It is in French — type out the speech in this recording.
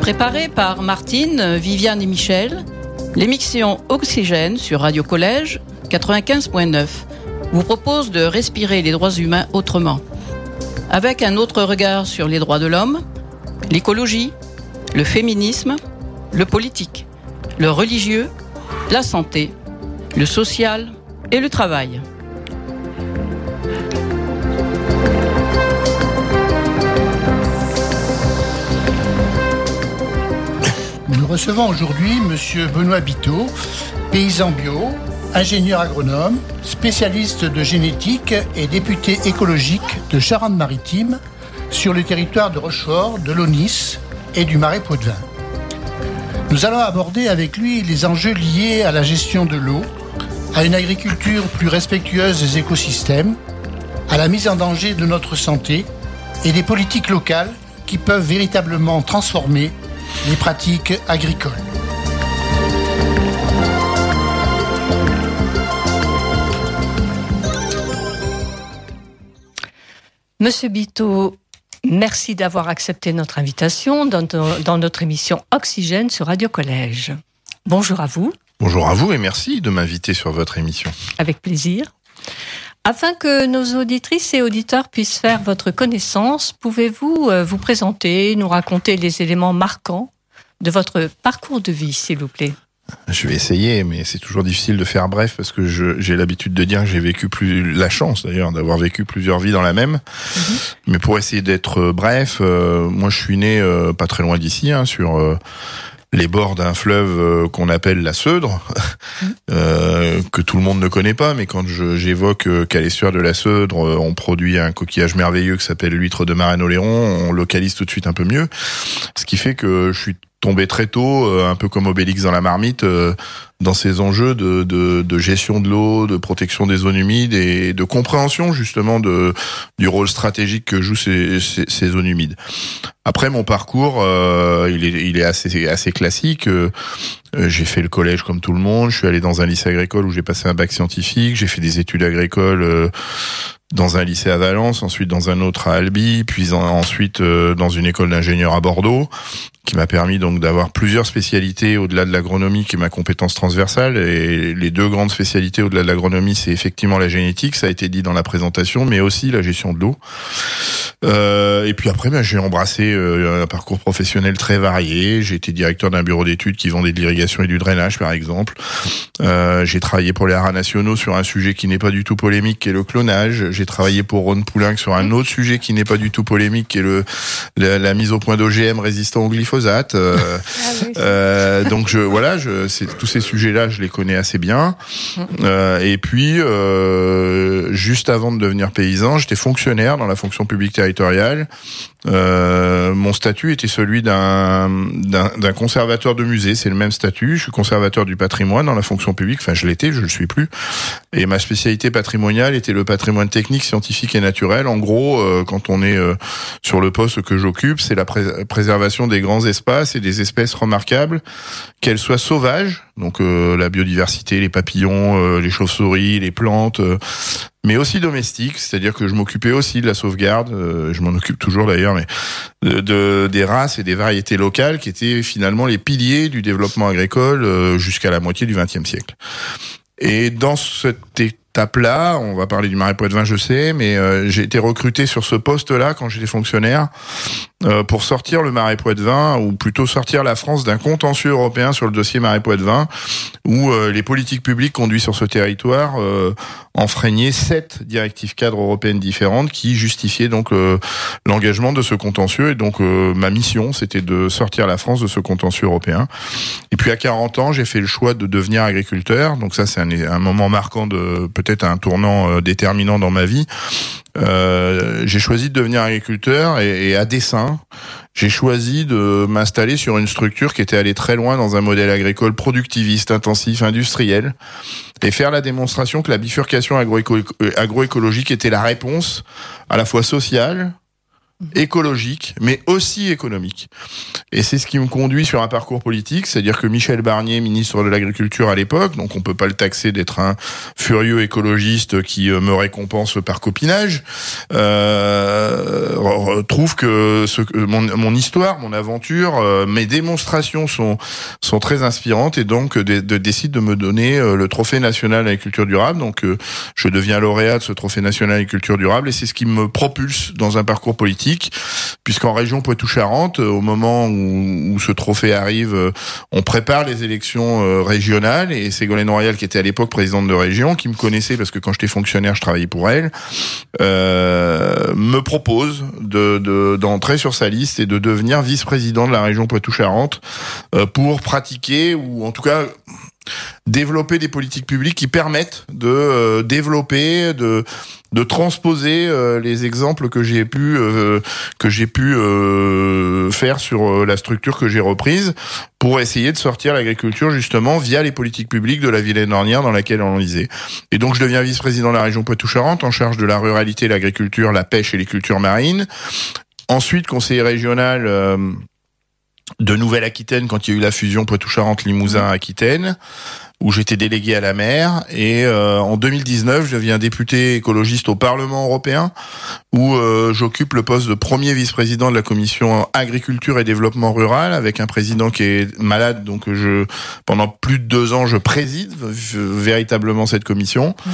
Préparée par Martine, Viviane et Michel, l'émission Oxygène sur Radio Collège 95.9 vous propose de respirer les droits humains autrement, avec un autre regard sur les droits de l'homme, l'écologie, le féminisme, le politique, le religieux, la santé, le social et le travail. Nous recevons aujourd'hui Monsieur Benoît Biteau, paysan bio, ingénieur agronome, spécialiste de génétique et député écologique de Charente-Maritime sur le territoire de Rochefort, de l'Aunis et du Marais Poitevin. Nous allons aborder avec lui les enjeux liés à la gestion de l'eau, à une agriculture plus respectueuse des écosystèmes, à la mise en danger de notre santé et des politiques locales qui peuvent véritablement transformer les pratiques agricoles. Monsieur Biteau, merci d'avoir accepté notre invitation dans notre émission Oxygène sur Radio Collège. Bonjour à vous. Bonjour à vous et merci de m'inviter sur votre émission. Avec plaisir. Afin que nos auditrices et auditeurs puissent faire votre connaissance, pouvez-vous vous présenter, nous raconter les éléments marquants de votre parcours de vie, s'il vous plaît ? Je vais essayer, mais c'est toujours difficile de faire bref parce que j'ai l'habitude de dire que j'ai vécu la chance d'ailleurs d'avoir vécu plusieurs vies dans la même. Mais pour essayer d'être bref, moi je suis né pas très loin d'ici, sur les bords d'un fleuve qu'on appelle la Seudre, que tout le monde ne connaît pas, mais quand j'évoque qu'à l'estuaire de la Seudre, on produit un coquillage merveilleux qui s'appelle l'huître de Marennes-Oléron, on localise tout de suite un peu mieux. Ce qui fait que je suis tombé très tôt, un peu comme Obélix dans la marmite, dans ces enjeux de gestion de l'eau, de protection des zones humides et de compréhension justement du rôle stratégique que jouent ces zones humides. Après mon parcours, il est assez classique. J'ai fait le collège comme tout le monde. Je suis allé dans un lycée agricole où j'ai passé un bac scientifique. J'ai fait des études agricoles dans un lycée à Valence, ensuite dans un autre à Albi, puis ensuite dans une école d'ingénieur à Bordeaux, qui m'a permis donc d'avoir plusieurs spécialités au-delà de l'agronomie, qui est ma compétence transversale. Et les deux grandes spécialités au-delà de l'agronomie, c'est effectivement la génétique, ça a été dit dans la présentation, mais aussi la gestion de l'eau. Et puis après, j'ai embrassé un parcours professionnel très varié. J'ai été directeur d'un bureau d'études qui vendait de l'irrigation et du drainage, par exemple. J'ai travaillé pour les haras nationaux sur un sujet qui n'est pas du tout polémique, qui est le clonage. J'ai travaillé pour Rhône-Poulenc sur un autre sujet qui n'est pas du tout polémique, qui est la mise au point d'OGM résistant au glyphosate. Donc tous ces sujets-là, je les connais assez bien. Et puis, juste avant de devenir paysan, j'étais fonctionnaire dans la fonction publique territoriale. Mon statut était celui d'un conservateur de musée, c'est le même statut. Je suis conservateur du patrimoine dans la fonction publique, enfin je l'étais, je le suis plus. Et ma spécialité patrimoniale était le patrimoine technique, scientifique et naturel. En gros, quand on est sur le poste que j'occupe, c'est la préservation des grands espaces et des espèces remarquables, qu'elles soient sauvages, donc la biodiversité, les papillons, les chauves-souris, les plantes, mais aussi domestiques, c'est-à-dire que je m'occupais aussi de la sauvegarde, je m'en occupe toujours d'ailleurs, mais des races et des variétés locales qui étaient finalement les piliers du développement agricole jusqu'à la moitié du XXe siècle. Et dans cette étape-là, on va parler du Marais Poitevin, je sais, mais j'ai été recruté sur ce poste-là quand j'étais fonctionnaire pour sortir le Marais Poitevin, ou plutôt sortir la France d'un contentieux européen sur le dossier Marais Poitevin, où les politiques publiques conduites sur ce territoire enfreignaient 7 directives cadres européennes différentes qui justifiaient donc l'engagement de ce contentieux. Et donc ma mission, c'était de sortir la France de ce contentieux européen. Et puis à 40 ans, j'ai fait le choix de devenir agriculteur. Donc ça, c'est un moment marquant, peut-être un tournant déterminant dans ma vie. J'ai choisi de devenir agriculteur et à dessein, j'ai choisi de m'installer sur une structure qui était allée très loin dans un modèle agricole productiviste, intensif, industriel, et faire la démonstration que la bifurcation agroécologique était la réponse à la fois sociale, écologique, mais aussi économique. Et c'est ce qui me conduit sur un parcours politique, c'est-à-dire que Michel Barnier, ministre de l'Agriculture à l'époque, donc on peut pas le taxer d'être un furieux écologiste qui me récompense par copinage, trouve que mon histoire, mon aventure, mes démonstrations sont très inspirantes et donc décide de me donner le trophée national agriculture durable. Donc je deviens lauréat de ce trophée national agriculture durable et c'est ce qui me propulse dans un parcours politique, puisqu'en région Poitou-Charentes, au moment où ce trophée arrive, on prépare les élections régionales et Ségolène Royal, qui était à l'époque présidente de région, qui me connaissait parce que quand j'étais fonctionnaire, je travaillais pour elle, me propose d'entrer sur sa liste et de devenir vice-président de la région Poitou-Charentes pour pratiquer, ou en tout cas développer des politiques publiques qui permettent de développer, de transposer les exemples que j'ai pu faire sur la structure que j'ai reprise pour essayer de sortir l'agriculture justement via les politiques publiques de la Vilaine ornière dans laquelle on lisait. Et donc je deviens vice-président de la région Poitou-Charentes en charge de la ruralité, l'agriculture, la pêche et les cultures marines. Ensuite conseiller régional de Nouvelle-Aquitaine quand il y a eu la fusion Poitou-Charentes-Limousin-Aquitaine, où j'étais délégué à la mer, et en 2019 je deviens député écologiste au Parlement européen, où j'occupe le poste de premier vice-président de la commission agriculture et développement rural, avec un président qui est malade, donc pendant plus de 2 ans je préside véritablement cette commission.